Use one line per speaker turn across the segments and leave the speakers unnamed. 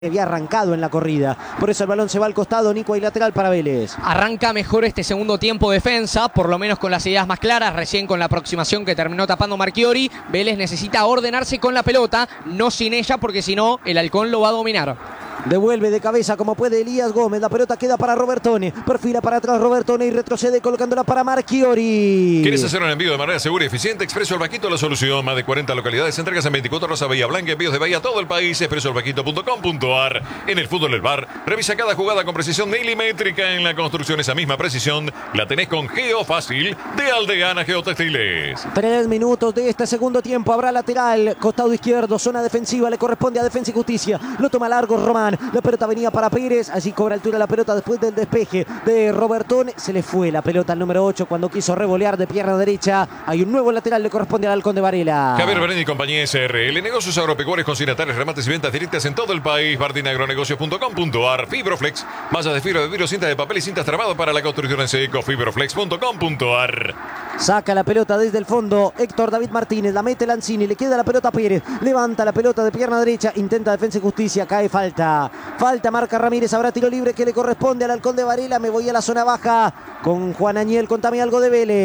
había arrancado en la corrida. Por eso el balón se va al costado. Nico, y lateral para Vélez.
Arranca mejor este segundo tiempo defensa, por lo menos con las ideas más claras, recién con la aproximación que terminó tapando Marchiori. Vélez necesita ordenarse con la pelota, no sin ella, porque si no, el Halcón lo va a dominar.
Devuelve de cabeza como puede Elías Gómez. La pelota queda para Robertone. Perfila para atrás Robertone y retrocede colocándola para Marchiori.
¿Quieres hacer un envío de manera segura y eficiente? Expreso El Vaquito, la solución. Más de 40 localidades. Entregas en 24 horas a Bahía Blanca. Envíos de Bahía a todo el país. expresoelvaquito.com.ar. En el fútbol del bar. Revisa cada jugada con precisión milimétrica. En la construcción, esa misma precisión la tenés con Geofácil de Aldeana Geotextiles.
3 minutos de este segundo tiempo. Habrá lateral. Costado izquierdo. Zona defensiva. Le corresponde a Defensa y Justicia. Lo toma largo Román. La pelota venía para Pérez. Allí cobra altura la pelota después del despeje de Robertone. Se le fue la pelota al número 8 cuando quiso revolear de pierna derecha. Hay un nuevo lateral. Le corresponde al Halcón de Varela.
Javier Berendi y compañía SRL. Negocios agropecuarios consignatarios, remates y ventas directas en todo el país. Bardinagronegocios.com.ar. Fibroflex. Mallas de fibra de vidrio, cintas de papel y cintas trabado para la construcción en seco. Fibroflex.com.ar.
Saca la pelota desde el fondo Héctor David Martínez. La mete Lanzini. Le queda la pelota a Pérez. Levanta la pelota de pierna derecha. Intenta Defensa y Justicia. Cae falta. Falta marca Ramírez. Habrá tiro libre que le corresponde al Halcón de Varela. Me voy a la zona baja con Juan Añel. Contame algo de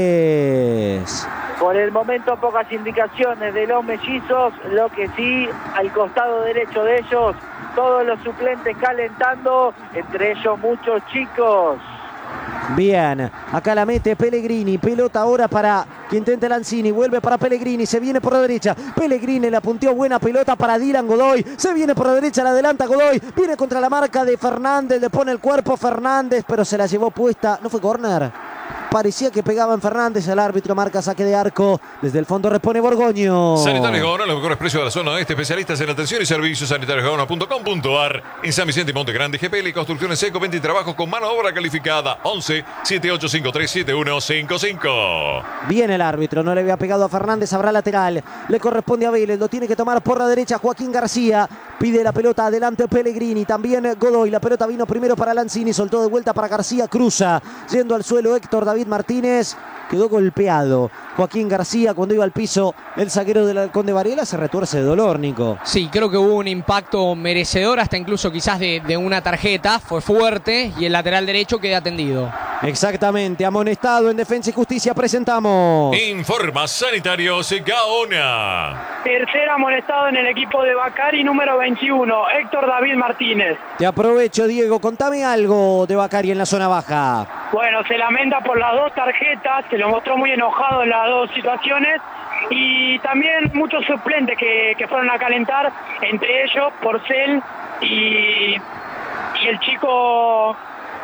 Vélez.
Por el momento pocas indicaciones de los mellizos. Lo que sí, al costado derecho de ellos, todos los suplentes calentando. Entre ellos muchos chicos.
Bien, acá la mete Pellegrini, pelota ahora para que intente Lanzini, vuelve para Pellegrini, se viene por la derecha, Pellegrini la punteó, buena pelota para Dylan Godoy, se viene por la derecha, la adelanta Godoy, viene contra la marca de Fernández, le pone el cuerpo Fernández, pero se la llevó puesta, ¿no fue córner? Parecía que pegaba en Fernández, el árbitro marca saque de arco, desde el fondo responde Borgoño.
Sanitarios Gaona, los mejores precios de la zona oeste, especialistas en atención y servicios. Sanitariosgaona.com.ar. En San Vicente y Monte Grande, GPL y construcciones seco, venta y trabajos con mano de obra calificada. 11 7853 7155.
Viene el árbitro, no le había pegado a Fernández, habrá lateral, le corresponde a Vélez, lo tiene que tomar por la derecha Joaquín García, pide la pelota adelante Pellegrini, también Godoy, la pelota vino primero para Lanzini, soltó de vuelta para García, cruza, yendo al suelo Héctor David Martínez, quedó golpeado Joaquín García cuando iba al piso el zaguero del Halcón de Varela, se retuerce de dolor, Nico.
Sí, creo que hubo un impacto merecedor, hasta incluso quizás de una tarjeta, fue fuerte y el lateral derecho queda atendido.
Exactamente, amonestado en Defensa y Justicia, presentamos.
Informa Sanitarios Gaona.
Tercer amonestado en el equipo de Bacari, número 21, Héctor David Martínez.
Te aprovecho, Diego, contame algo de Bacari en la zona baja.
Bueno, se lamenta por las dos tarjetas, se lo mostró muy enojado en las dos situaciones y también muchos suplentes que fueron a calentar, entre ellos Porcel y el chico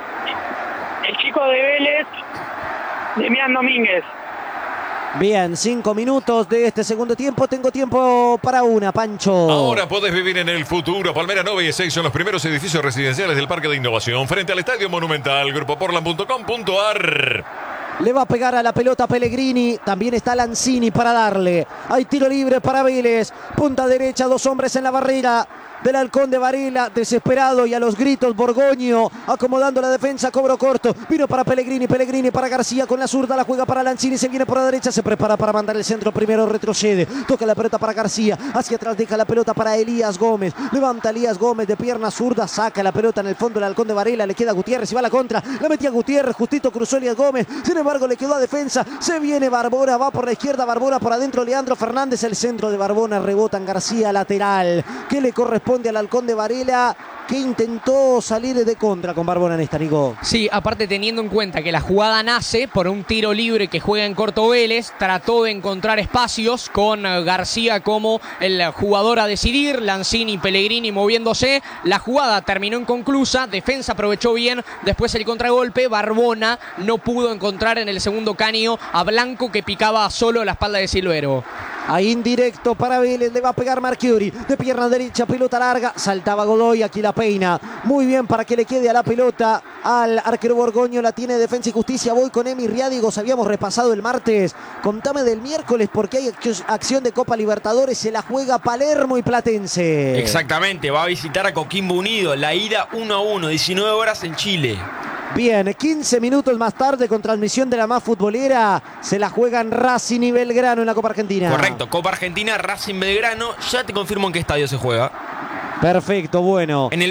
de Vélez, Demián Domínguez.
Bien, 5 minutos de este segundo tiempo. Tengo tiempo para una, Pancho.
Ahora podés vivir en el futuro. Palmera 9 y 6 son los primeros edificios residenciales del Parque de Innovación, frente al Estadio Monumental. Grupoportland.com.ar.
Le va a pegar a la pelota Pellegrini. También está Lanzini para darle. Hay tiro libre para Vélez. Punta derecha, 2 hombres en la barrera del Halcón de Varela, desesperado y a los gritos Borgoño, acomodando la defensa, cobro corto, vino para Pellegrini, Pellegrini para García con la zurda, la juega para Lanzini, se viene por la derecha, se prepara para mandar el centro, primero retrocede, toca la pelota para García, hacia atrás deja la pelota para Elías Gómez, levanta Elías Gómez de pierna zurda, saca la pelota en el fondo del Halcón de Varela, le queda Gutiérrez y va a la contra, la metía Gutiérrez, justito cruzó Elías Gómez, sin embargo le quedó a defensa, se viene Barbona, va por la izquierda, Barbona por adentro, Leandro Fernández, el centro de Barbona, rebota en García, lateral, que le corresponde al Halcón de Varela, que intentó salir de contra con Barbona en esta, Nico.
Sí, aparte teniendo en cuenta que la jugada nace por un tiro libre que juega en corto Vélez, trató de encontrar espacios con García como el jugador a decidir, Lanzini y Pellegrini moviéndose, la jugada terminó inconclusa, Defensa aprovechó bien, después el contragolpe, Barbona no pudo encontrar en el segundo caño a Blanco que picaba solo la espalda de Silvero.
Ahí indirecto para Vélez, le va a pegar Marchiori, de pierna derecha, pelota larga, saltaba Godoy, aquí la peina, muy bien para que le quede a la pelota al arquero Borgoño, la tiene Defensa y Justicia, voy con Emi Riádigos, habíamos repasado el martes, contame del miércoles porque hay acción de Copa Libertadores, se la juega Palermo y Platense.
Exactamente, va a visitar a Coquimbo Unido, la ida 1-1, 19 horas en Chile.
Bien, 15 minutos más tarde con transmisión de la más futbolera, se la juegan Racing y Belgrano en la Copa Argentina.
Correcto, Copa Argentina, Racing Belgrano, ya te confirmo en qué estadio se juega.
Perfecto, bueno.
En el